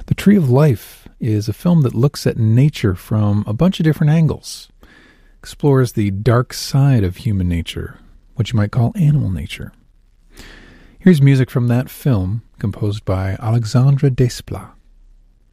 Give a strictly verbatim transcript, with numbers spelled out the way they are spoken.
The Tree of Life is a film that looks at nature from a bunch of different angles, explores the dark side of human nature, what you might call animal nature. Here's music from that film, composed by Alexandre Desplat.